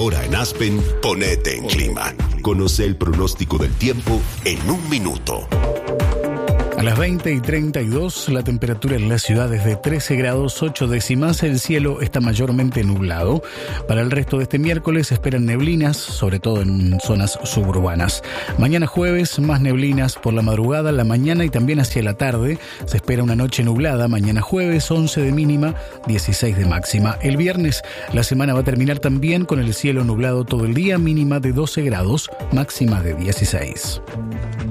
Ahora en Aspen, ponete en clima. Conoce el pronóstico del tiempo en un minuto. A las 20:32, la temperatura en la ciudad es de 13 grados 8 décimas. El cielo está mayormente nublado. Para el resto de este miércoles se esperan neblinas, sobre todo en zonas suburbanas. Mañana jueves, más neblinas por la madrugada, la mañana y también hacia la tarde. Se espera una noche nublada. Mañana jueves, 11 de mínima, 16 de máxima. El viernes, la semana va a terminar también con el cielo nublado todo el día, mínima de 12 grados, máxima de 16.